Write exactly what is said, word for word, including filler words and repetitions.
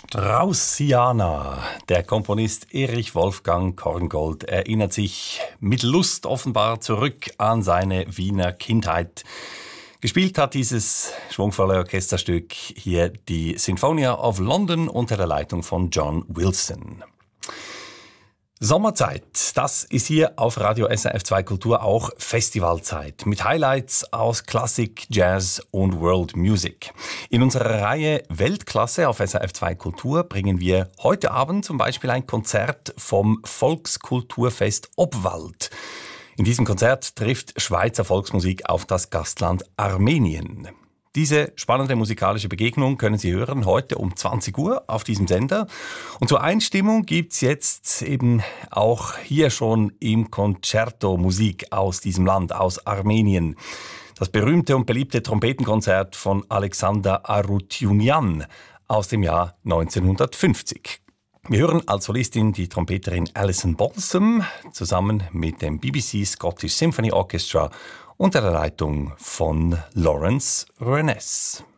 Straussiana. Der Komponist Erich Wolfgang Korngold erinnert sich mit Lust offenbar zurück an seine Wiener Kindheit. Gespielt hat dieses schwungvolle Orchesterstück hier die Sinfonia of London unter der Leitung von John Wilson. Sommerzeit, das ist hier auf Radio S R F zwei Kultur auch Festivalzeit mit Highlights aus Klassik, Jazz und World Music. In unserer Reihe Weltklasse auf S R F zwei Kultur bringen wir heute Abend zum Beispiel ein Konzert vom Volkskulturfest Obwald. In diesem Konzert trifft Schweizer Volksmusik auf das Gastland Armenien. Diese spannende musikalische Begegnung können Sie hören heute um zwanzig Uhr auf diesem Sender. Und zur Einstimmung gibt's jetzt eben auch hier schon im Concerto Musik aus diesem Land, aus Armenien. Das berühmte und beliebte Trompetenkonzert von Alexander Arutyunyan aus dem Jahr neunzehnhundertfünfzig. Wir hören als Solistin die Trompeterin Alison Balsam zusammen mit dem B B C Scottish Symphony Orchestra unter der Leitung von Lawrence Renes.